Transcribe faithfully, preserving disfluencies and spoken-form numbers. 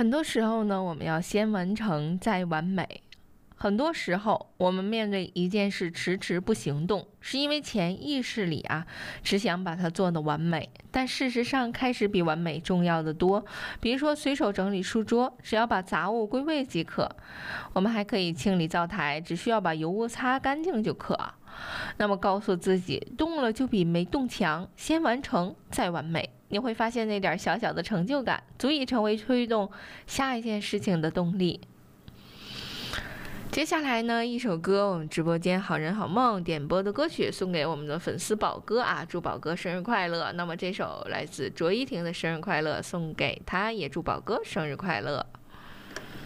很多时候呢，我们要先完成再完美。很多时候，我们面对一件事迟迟不行动，是因为潜意识里啊，只想把它做得完美，但事实上开始比完美重要的多。比如说，随手整理书桌，只要把杂物归位即可；我们还可以清理灶台，只需要把油污擦干净就可。那么，告诉自己，动了就比没动强，先完成再完美。你会发现那点小小的成就感，足以成为推动下一件事情的动力。接下来呢，一首歌，我们直播间好人好梦点播的歌曲送给我们的粉丝宝哥啊，祝宝哥生日快乐。那么这首来自卓依婷的生日快乐送给他，也祝宝哥生日快乐。